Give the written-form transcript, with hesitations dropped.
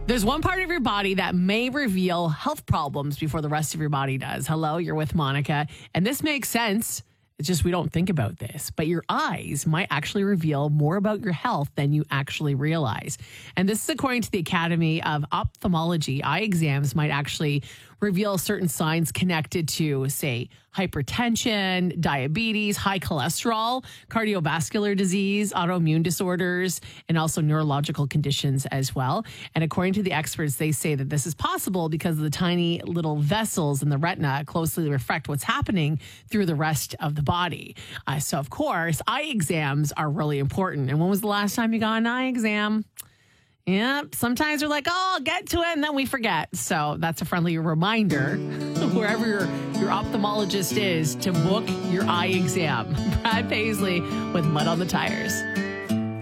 There's one part of your body that may reveal health problems before the rest of your body does. Hello, you're with Monica. And this makes sense. It's just we don't think about this. But your eyes might actually reveal more about your health than you actually realize. And this is according to the Academy of Ophthalmology. Eye exams might actually reveal certain signs connected to, say, hypertension, diabetes, high cholesterol, cardiovascular disease, autoimmune disorders, and also neurological conditions as well. And according to the experts, they say that this is possible because of the tiny little vessels in the retina closely reflect what's happening through the rest of the body. So, of course, eye exams are really important. And when was the last time you got an eye exam? Yeah, sometimes we're like, oh, I'll get to it, and then we forget. So that's a friendly reminder, wherever your ophthalmologist is, to book your eye exam. Brad Paisley with Mud on the Tires.